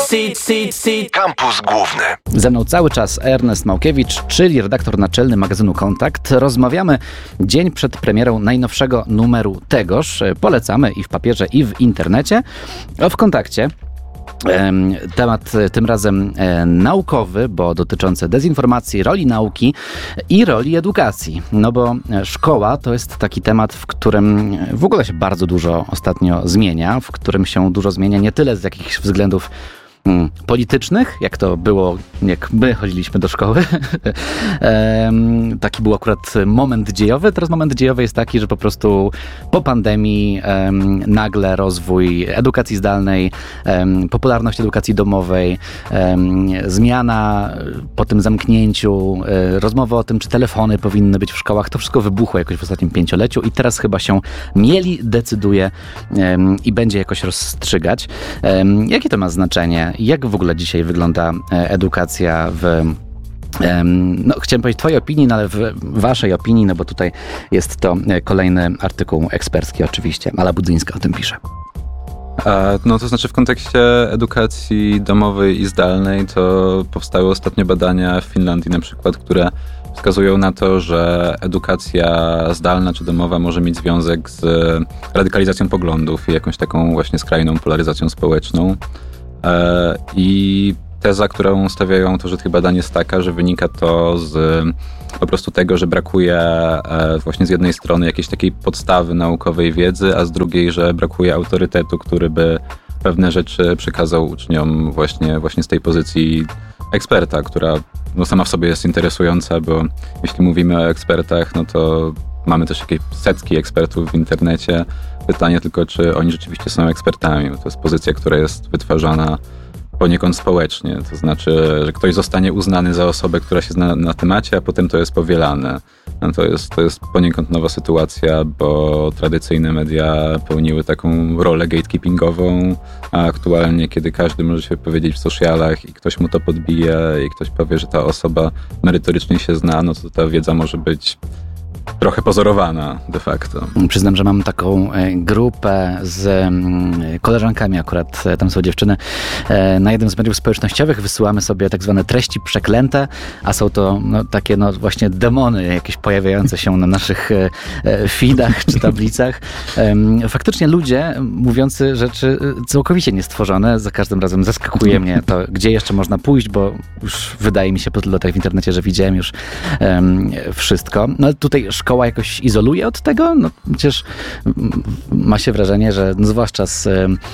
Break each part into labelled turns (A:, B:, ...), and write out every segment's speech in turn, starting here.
A: Kampus Główny.
B: Ze mną cały czas Ernest Małkiewicz, czyli redaktor naczelny magazynu Kontakt. Rozmawiamy dzień przed premierą najnowszego numeru tegoż. Polecamy i w papierze, i w internecie. W Kontakcie temat tym razem naukowy, bo dotyczący dezinformacji, roli nauki i roli edukacji. No bo szkoła to jest taki temat, w którym w ogóle się bardzo dużo ostatnio zmienia, w którym się dużo zmienia nie tyle z jakichś względów politycznych, jak to było, jak my chodziliśmy do szkoły. Taki był akurat moment dziejowy. Teraz moment dziejowy jest taki, że po prostu po pandemii nagle rozwój edukacji zdalnej, popularność edukacji domowej, zmiana po tym zamknięciu, rozmowa o tym, czy telefony powinny być w szkołach, to wszystko wybuchło jakoś w ostatnim 5-leciu i teraz chyba się decyduje i będzie jakoś rozstrzygać. Jakie to ma znaczenie? Jak w ogóle dzisiaj wygląda edukacja chciałem powiedzieć twojej opinii, no ale w waszej opinii, no bo tutaj jest to kolejny artykuł ekspercki oczywiście. Ala Budzyńska o tym pisze.
C: No to znaczy w kontekście edukacji domowej i zdalnej to powstały ostatnio badania w Finlandii na przykład, które wskazują na to, że edukacja zdalna czy domowa może mieć związek z radykalizacją poglądów i jakąś taką właśnie skrajną polaryzacją społeczną. I teza, którą stawiają autorzy tych badań jest taka, że wynika to z po prostu tego, że brakuje właśnie z jednej strony jakiejś takiej podstawy naukowej wiedzy, a z drugiej, że brakuje autorytetu, który by pewne rzeczy przekazał uczniom właśnie z tej pozycji eksperta, która sama w sobie jest interesująca, bo jeśli mówimy o ekspertach, no to mamy też jakieś setki ekspertów w internecie. Pytanie tylko, czy oni rzeczywiście są ekspertami, bo to jest pozycja, która jest wytwarzana poniekąd społecznie. To znaczy, że ktoś zostanie uznany za osobę, która się zna na temacie, a potem to jest powielane. No to jest poniekąd nowa sytuacja, bo tradycyjne media pełniły taką rolę gatekeepingową, a aktualnie, kiedy każdy może się powiedzieć w socialach i ktoś mu to podbije i ktoś powie, że ta osoba merytorycznie się zna, no to ta wiedza może być trochę pozorowana de facto.
B: Przyznam, że mam taką grupę z koleżankami akurat, tam są dziewczyny. Na jednym z mediów społecznościowych wysyłamy sobie tak zwane treści przeklęte, a są to takie właśnie demony jakieś pojawiające się na naszych feedach czy tablicach. Faktycznie ludzie mówiący rzeczy całkowicie niestworzone. Za każdym razem zaskakuje mnie to, gdzie jeszcze można pójść, bo już wydaje mi się po tylu latach w internecie, że widziałem już wszystko. No ale tutaj szkoła jakoś izoluje od tego? No przecież ma się wrażenie, że zwłaszcza z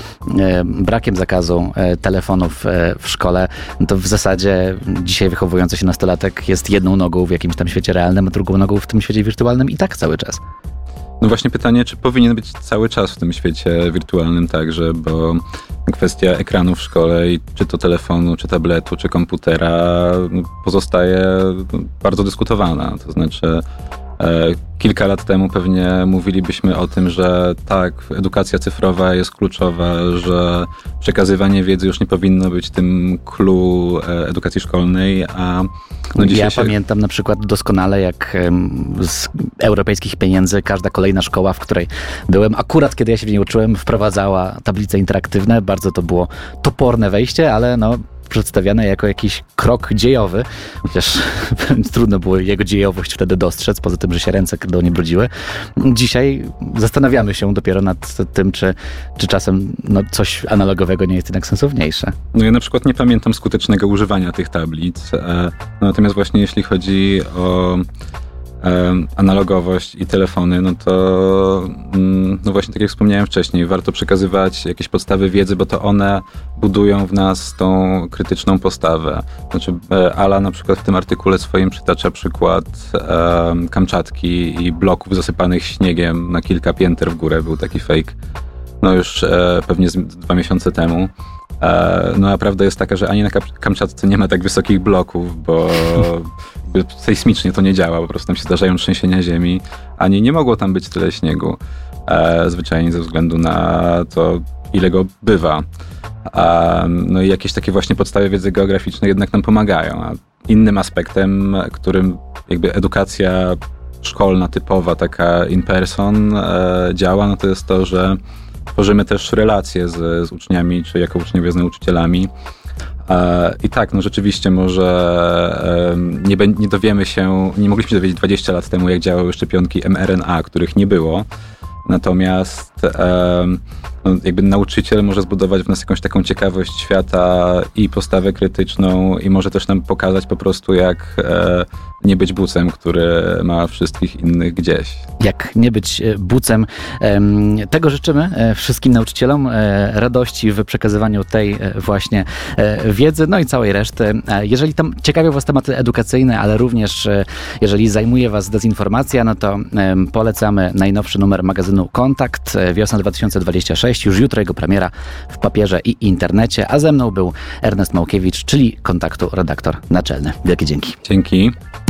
B: brakiem zakazu telefonów w szkole, no to w zasadzie dzisiaj wychowujący się nastolatek jest jedną nogą w jakimś tam świecie realnym, a drugą nogą w tym świecie wirtualnym i tak cały czas.
C: No właśnie pytanie, czy powinien być cały czas w tym świecie wirtualnym także, bo kwestia ekranu w szkole, czy to telefonu, czy tabletu, czy komputera pozostaje bardzo dyskutowana. To znaczy kilka lat temu pewnie mówilibyśmy o tym, że tak, edukacja cyfrowa jest kluczowa, że przekazywanie wiedzy już nie powinno być tym clue edukacji szkolnej, a dzisiaj
B: pamiętam na przykład doskonale, jak z europejskich pieniędzy każda kolejna szkoła, w której byłem, akurat kiedy ja się w niej uczyłem, wprowadzała tablice interaktywne. Bardzo to było toporne wejście, ale przedstawiane jako jakiś krok dziejowy, chociaż trudno było jego dziejowość wtedy dostrzec, poza tym, że się ręce do nie brudziły. Dzisiaj zastanawiamy się dopiero nad tym, czy czasem coś analogowego nie jest jednak sensowniejsze.
C: Ja na przykład nie pamiętam skutecznego używania tych tablic, natomiast właśnie jeśli chodzi o analogowość i telefony, no to właśnie tak jak wspomniałem wcześniej, warto przekazywać jakieś podstawy wiedzy, bo to one budują w nas tą krytyczną postawę. Znaczy Ala na przykład w tym artykule swoim przytacza przykład Kamczatki i bloków zasypanych śniegiem na kilka pięter w górę. Był taki fake, już pewnie 2 miesiące temu. A prawda jest taka, że ani na Kamczatce nie ma tak wysokich bloków, bo sejsmicznie to nie działa, po prostu tam się zdarzają trzęsienia ziemi, ani nie mogło tam być tyle śniegu, zwyczajnie ze względu na to, ile go bywa. I jakieś takie właśnie podstawy wiedzy geograficznej jednak nam pomagają. A innym aspektem, którym jakby edukacja szkolna typowa, taka in person działa, to jest to, że tworzymy też relacje z uczniami, czy jako uczniowie z nauczycielami. I tak, no rzeczywiście może nie dowiemy się, nie mogliśmy dowiedzieć 20 lat temu, jak działały szczepionki mRNA, których nie było. Natomiast jakby nauczyciel może zbudować w nas jakąś taką ciekawość świata i postawę krytyczną i może też nam pokazać po prostu, jak nie być bucem, który ma wszystkich innych gdzieś.
B: Jak nie być bucem. Tego życzymy wszystkim nauczycielom. Radości w przekazywaniu tej właśnie wiedzy, no i całej reszty. Jeżeli tam ciekawią was tematy edukacyjne, ale również jeżeli zajmuje was dezinformacja, no to polecamy najnowszy numer magazynu Kontakt, wiosna 2026. Już jutro jego premiera w papierze i internecie. A ze mną był Ernest Małkiewicz, czyli Kontaktu redaktor naczelny. Wielkie dzięki.
C: Dzięki.